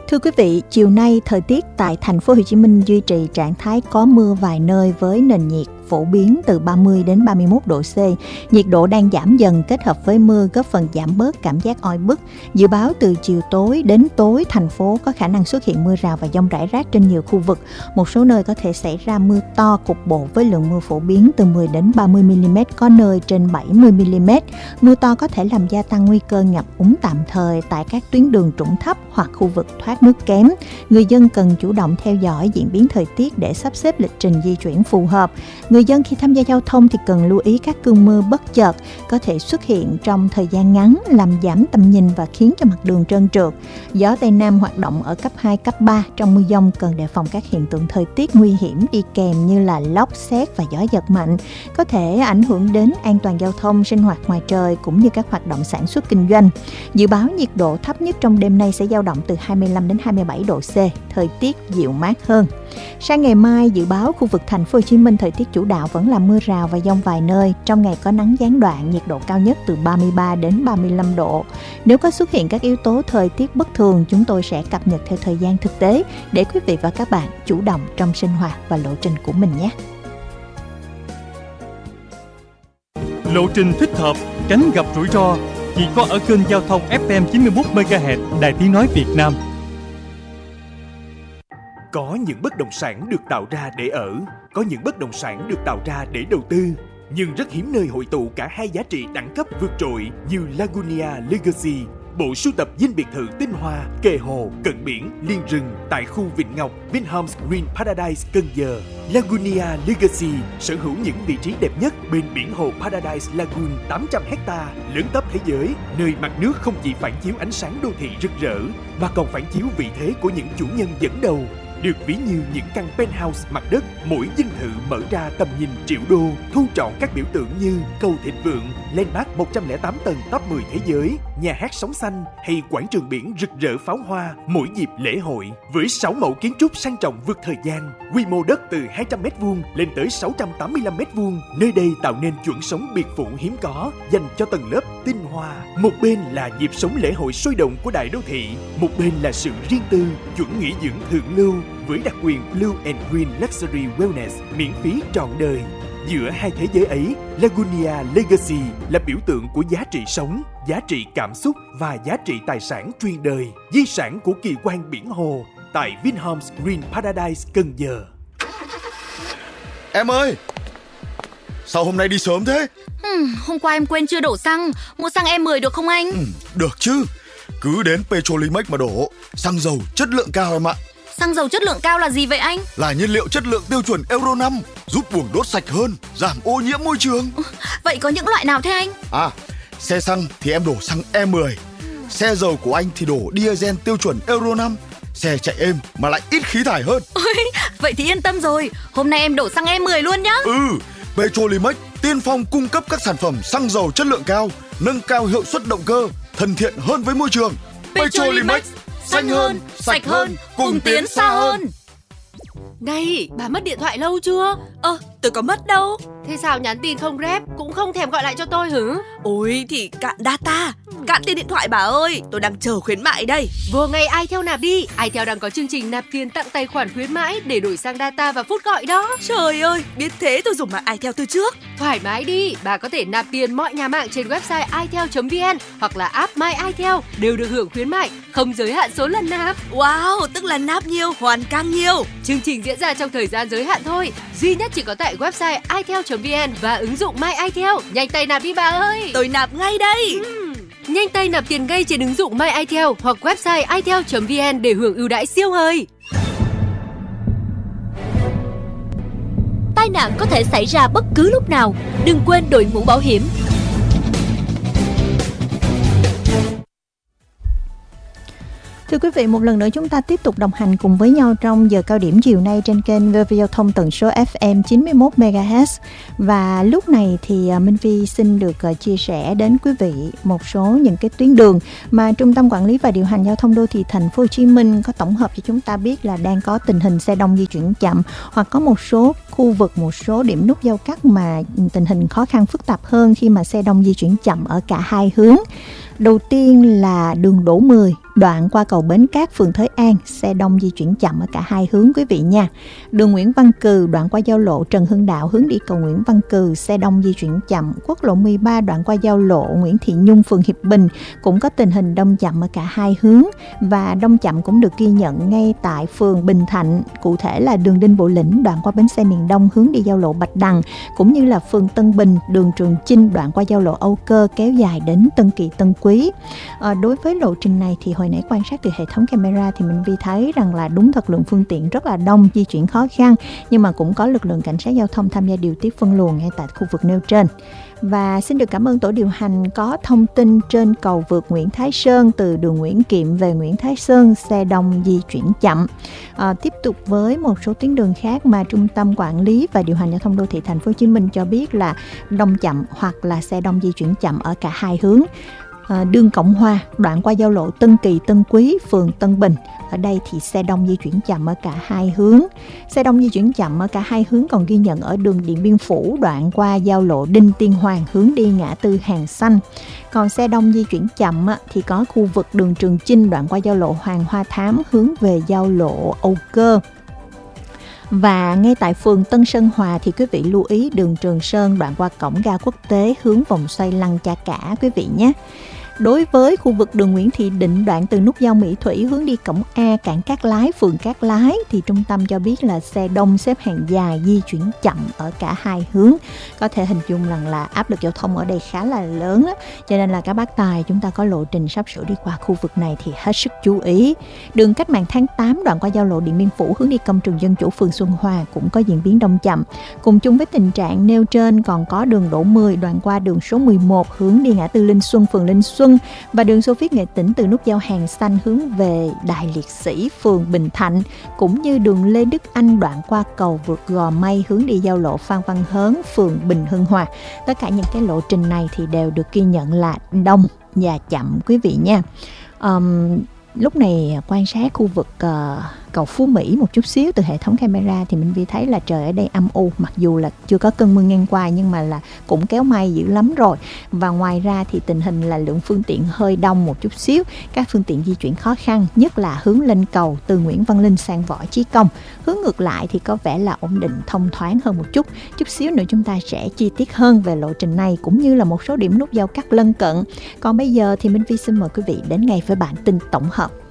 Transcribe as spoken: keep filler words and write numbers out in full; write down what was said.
Thưa quý vị, chiều nay thời tiết tại thành phố Hồ Chí Minh duy trì trạng thái có mưa vài nơi với nền nhiệt phổ biến từ ba mươi đến ba mươi mốt độ C. Nhiệt độ đang giảm dần kết hợp với mưa góp phần giảm bớt cảm giác oi bức. Dự báo từ chiều tối đến tối, thành phố có khả năng xuất hiện mưa rào và dông rải rác trên nhiều khu vực. Một số nơi có thể xảy ra mưa to cục bộ với lượng mưa phổ biến từ mười đến ba mươi mi-li-mét, có nơi trên bảy mươi mi-li-mét. Mưa to có thể làm gia tăng nguy cơ ngập úng tạm thời tại các tuyến đường trũng thấp hoặc khu vực thoát nước kém. Người dân cần chủ động theo dõi diễn biến thời tiết để sắp xếp lịch trình di chuyển phù hợp. Người dân khi tham gia giao thông thì cần lưu ý các cơn mưa bất chợt có thể xuất hiện trong thời gian ngắn, làm giảm tầm nhìn và khiến cho mặt đường trơn trượt. Gió Tây Nam hoạt động ở cấp hai, cấp ba. Trong mưa dông cần đề phòng các hiện tượng thời tiết nguy hiểm đi kèm như là lốc, sét và gió giật mạnh, có thể ảnh hưởng đến an toàn giao thông, sinh hoạt ngoài trời cũng như các hoạt động sản xuất kinh doanh. Dự báo nhiệt độ thấp nhất trong đêm nay sẽ dao động từ hai mươi lăm đến hai mươi bảy độ C, thời tiết dịu mát hơn. Sang ngày mai, dự báo khu vực thành phố Hồ Chí Minh thời tiết chủ đạo vẫn là mưa rào và dông vài nơi. Trong ngày có nắng gián đoạn, nhiệt độ cao nhất từ ba mươi ba đến ba mươi lăm độ. Nếu có xuất hiện các yếu tố thời tiết bất thường, chúng tôi sẽ cập nhật theo thời gian thực tế để quý vị và các bạn chủ động trong sinh hoạt và lộ trình của mình nhé. Lộ trình thích hợp, tránh gặp rủi ro chỉ có ở kênh giao thông ép em chín mươi mốt mê ga héc Đài Tiếng nói Việt Nam. Có những bất động sản được tạo ra để ở, có những bất động sản được tạo ra để đầu tư, nhưng rất hiếm nơi hội tụ cả hai giá trị đẳng cấp vượt trội như Lagunia Legacy, bộ sưu tập dinh biệt thự tinh hoa, kề hồ, cận biển, liên rừng tại khu Vịnh Ngọc, Vinhomes Green Paradise, Cần Giờ. Lagunia Legacy sở hữu những vị trí đẹp nhất bên biển hồ Paradise Lagoon tám trăm héc ta, lớn tấp thế giới, nơi mặt nước không chỉ phản chiếu ánh sáng đô thị rực rỡ, mà còn phản chiếu vị thế của những chủ nhân dẫn đầu. Được ví như những căn penthouse mặt đất, mỗi dinh thự mở ra tầm nhìn triệu đô, thu trọn các biểu tượng như cầu thịnh vượng, landmark một trăm lẻ tám tầng top mười thế giới, nhà hát sóng xanh hay quảng trường biển rực rỡ pháo hoa mỗi dịp lễ hội. Với sáu mẫu kiến trúc sang trọng vượt thời gian, quy mô đất từ hai trăm mét vuông lên tới sáu trăm tám mươi lăm mét vuông, nơi đây tạo nên chuẩn sống biệt phủ hiếm có dành cho tầng lớp tinh hoa. Một bên là nhịp sống lễ hội sôi động của đại đô thị, một bên là sự riêng tư, chuẩn nghỉ dưỡng thượng lưu với đặc quyền Blue and Green Luxury Wellness miễn phí trọn đời. Giữa hai thế giới ấy, Lagunia Legacy là biểu tượng của giá trị sống, giá trị cảm xúc và giá trị tài sản truyền đời, di sản của kỳ quan biển hồ tại Vinhomes Green Paradise, Cần Giờ. Em ơi, sao hôm nay đi sớm thế? Ừ, hôm qua em quên chưa đổ xăng, mua xăng E mười được không anh? Ừ, được chứ, cứ đến Petrolimex mà đổ, xăng dầu chất lượng cao em ạ. Xăng dầu chất lượng cao là gì vậy anh? Là nhiên liệu chất lượng tiêu chuẩn Euro năm, giúp buồng đốt sạch hơn, giảm ô nhiễm môi trường. Vậy có những loại nào thế anh? À, xe xăng thì em đổ xăng E mười, xe dầu của anh thì đổ diesel tiêu chuẩn Euro năm, xe chạy êm mà lại ít khí thải hơn. Ôi, vậy thì yên tâm rồi, hôm nay em đổ xăng E mười luôn nhá. Ừ, Petrolimex tiên phong cung cấp các sản phẩm xăng dầu chất lượng cao, nâng cao hiệu suất động cơ, thân thiện hơn với môi trường. Petrolimex, xanh hơn, sạch hơn, cùng tiến xa hơn. Này, bà mất điện thoại lâu chưa? Ơ, tôi có mất đâu. Thế sao nhắn tin không rep, cũng không thèm gọi lại cho tôi hử? Ôi thì cạn data, cạn tiền điện thoại bà ơi, tôi đang chờ khuyến mại đây. Vừa ngày Itel nạp đi, Itel đang có chương trình nạp tiền tặng tài khoản khuyến mãi để đổi sang data và phút gọi đó. Trời ơi, biết thế tôi dùng mạng Itel từ trước. Thoải mái đi, bà có thể nạp tiền mọi nhà mạng trên website itel chấm vn hoặc là app My Itel đều được hưởng khuyến mại, không giới hạn số lần nạp. Wow, tức là nạp nhiều, hoàn càng nhiều. Chương trình diễn ra trong thời gian giới hạn thôi, duy nhất chỉ có tại website itel chấm vn và ứng dụng My Itel. Nhanh tay nạp đi bà ơi. Tôi nạp ngay đây. Uhm. Nhanh tay nạp tiền ngay trên ứng dụng My Itel hoặc website itel chấm vn để hưởng ưu đãi siêu hời. Tai nạn có thể xảy ra bất cứ lúc nào, đừng quên đội mũ bảo hiểm. Thưa quý vị, một lần nữa chúng ta tiếp tục đồng hành cùng với nhau trong giờ cao điểm chiều nay trên kênh vê vê Giao thông tần số ép em chín mươi mốt mê ga héc. Và lúc này thì Minh Vi xin được chia sẻ đến quý vị một số những cái tuyến đường mà Trung tâm Quản lý và Điều hành Giao thông Đô thị Thành phố Hồ Chí Minh có tổng hợp cho chúng ta biết là đang có tình hình xe đông di chuyển chậm, hoặc có một số khu vực, một số điểm nút giao cắt mà tình hình khó khăn phức tạp hơn khi mà xe đông di chuyển chậm ở cả hai hướng. Đầu tiên là đường Đỗ mười, đoạn qua cầu Bến Cát, phường Thới An, xe đông di chuyển chậm ở cả hai hướng quý vị nha. Đường Nguyễn Văn Cừ, đoạn qua giao lộ Trần Hưng Đạo hướng đi cầu Nguyễn Văn Cừ, xe đông di chuyển chậm. Quốc lộ mười ba đoạn qua giao lộ Nguyễn Thị Nhung, phường Hiệp Bình cũng có tình hình đông chậm ở cả hai hướng, và đông chậm cũng được ghi nhận ngay tại phường Bình Thạnh, cụ thể là đường Đinh Bộ Lĩnh đoạn qua bến xe miền Đông hướng đi giao lộ Bạch Đằng, cũng như là phường Tân Bình, đường Trường Chinh đoạn qua giao lộ Âu Cơ kéo dài đến Tân Kỳ, Tân Quý. À, đối với lộ trình này thì hồi nãy quan sát từ hệ thống camera thì mình Vi thấy rằng là đúng thật lượng phương tiện rất là đông, di chuyển khó khăn, nhưng mà cũng có lực lượng cảnh sát giao thông tham gia điều tiết phân luồng ngay tại khu vực nêu trên. Và xin được cảm ơn tổ điều hành có thông tin trên cầu vượt Nguyễn Thái Sơn từ đường Nguyễn Kiệm về Nguyễn Thái Sơn, xe đông di chuyển chậm. À, tiếp tục với một số tuyến đường khác mà Trung tâm Quản lý và Điều hành Giao thông Đô thị Thành phố Hồ Chí Minh cho biết là đông chậm hoặc là xe đông di chuyển chậm ở cả hai hướng. À, đường Cộng Hòa đoạn qua giao lộ Tân Kỳ, Tân Quý, phường Tân Bình, ở đây thì xe đông di chuyển chậm ở cả hai hướng. Xe đông di chuyển chậm ở cả hai hướng còn ghi nhận ở đường Điện Biên Phủ đoạn qua giao lộ Đinh Tiên Hoàng hướng đi ngã tư Hàng Xanh. Còn xe đông di chuyển chậm thì có khu vực đường Trường Chinh đoạn qua giao lộ Hoàng Hoa Thám hướng về giao lộ Âu Cơ. Và ngay tại phường Tân Sơn Hòa thì quý vị lưu ý đường Trường Sơn đoạn qua cổng ga quốc tế hướng vòng xoay Lăng Cha Cả quý vị nhé. Đối với khu vực đường Nguyễn Thị Định đoạn từ nút giao Mỹ Thủy hướng đi cổng A cảng Cát Lái, phường Cát Lái thì trung tâm cho biết là xe đông xếp hàng dài di chuyển chậm ở cả hai hướng. Có thể hình dung rằng là áp lực giao thông ở đây khá là lớn đó. Cho nên là các bác tài chúng ta có lộ trình sắp sửa đi qua khu vực này thì hết sức chú ý. Đường Cách mạng tháng tám đoạn qua giao lộ Điện Biên Phủ hướng đi công trường Dân Chủ, phường Xuân Hòa cũng có diễn biến đông chậm. Cùng chung với tình trạng nêu trên còn có đường Đỗ mười đoạn qua đường số mười một hướng đi ngã tư Linh Xuân, phường Linh Xuân, và đường Xô Viết Nghệ Tĩnh từ nút giao Hàng Xanh hướng về Đại Liệt Sĩ, phường Bình Thạnh, cũng như đường Lê Đức Anh đoạn qua cầu vượt Gò Mây hướng đi giao lộ Phan Văn Hớn, phường Bình Hưng Hòa. Tất cả những cái lộ trình này thì đều được ghi nhận là đông và chậm quý vị nha. Um, lúc này quan sát khu vực uh, cầu Phú Mỹ một chút xíu từ hệ thống camera thì mình Vi thấy là trời ở đây âm u, mặc dù là chưa có cơn mưa ngang qua nhưng mà là cũng kéo mây dữ lắm rồi. Và ngoài ra thì tình hình là lượng phương tiện hơi đông một chút xíu, các phương tiện di chuyển khó khăn, nhất là hướng lên cầu từ Nguyễn Văn Linh sang Võ Chí Công. Hướng ngược lại thì có vẻ là ổn định, thông thoáng hơn một chút. Chút xíu nữa chúng ta sẽ chi tiết hơn về lộ trình này cũng như là một số điểm nút giao cắt lân cận. Còn bây giờ thì Minh Vi xin mời quý vị đến ngay với bản tin tổng hợp.